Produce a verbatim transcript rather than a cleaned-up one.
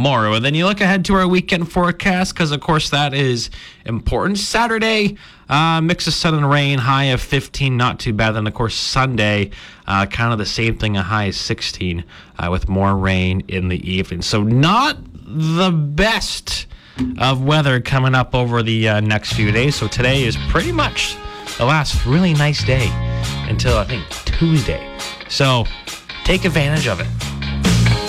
tomorrow. And then you look ahead to our weekend forecast because, of course, that is important. Saturday, uh, mix of sun and rain, high of fifteen, not too bad. Then, of course, Sunday, uh, kind of the same thing, a high of sixteen uh, with more rain in the evening. So not the best of weather coming up over the uh, next few days. So today is pretty much the last really nice day until, I think, Tuesday. So take advantage of it.